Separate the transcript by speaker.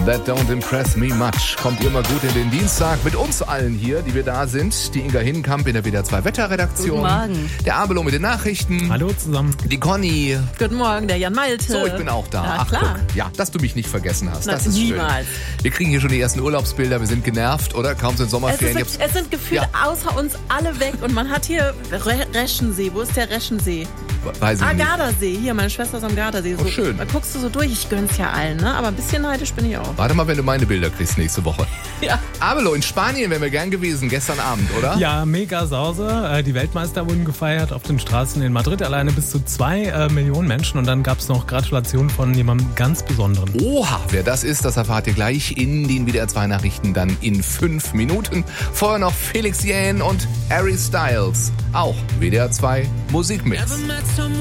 Speaker 1: That Don't Impress Me Much. Kommt ihr mal gut in den Dienstag mit uns allen hier, die wir da sind. Die Inga Hinkamp in der WDR 2 Wetterredaktion.
Speaker 2: Guten Morgen.
Speaker 1: Der Abelo mit den Nachrichten.
Speaker 3: Hallo zusammen.
Speaker 1: Die Conny.
Speaker 2: Guten Morgen, der Jan Malte.
Speaker 1: So, ich bin auch da.
Speaker 2: Ja,
Speaker 1: Ach,
Speaker 2: klar.
Speaker 1: guck. Ja, dass du mich nicht vergessen hast.
Speaker 2: Na,
Speaker 1: Das ist
Speaker 2: niemals.
Speaker 1: schön. Wir kriegen hier schon die ersten Urlaubsbilder. Wir sind genervt, oder? Kaum sind Sommerferien.
Speaker 2: Es sind gefühlt außer uns alle weg und man hat hier Reschensee. Wo ist der Reschensee?
Speaker 1: Weiß ich nicht.
Speaker 2: Gardasee. Hier, meine Schwester ist am Gardasee. So,
Speaker 1: schön.
Speaker 2: Da guckst du so durch. Ich gönn's ja allen, ne? Aber ein bisschen neidisch bin ich auch.
Speaker 1: Warte mal, wenn du meine Bilder kriegst nächste Woche.
Speaker 2: Ja.
Speaker 1: Abelo, in Spanien wären wir gern gewesen, gestern Abend, oder?
Speaker 3: Ja, mega Sause. Die Weltmeister wurden gefeiert auf den Straßen in Madrid. Alleine bis zu 2 Millionen Menschen. Und dann gab es noch Gratulationen von jemandem ganz Besonderen.
Speaker 1: Oha, wer das ist, das erfahrt ihr gleich in den WDR 2 Nachrichten dann in 5 Minuten. Vorher noch Felix Jähn und Harry Styles. Auch WDR 2 Musikmix.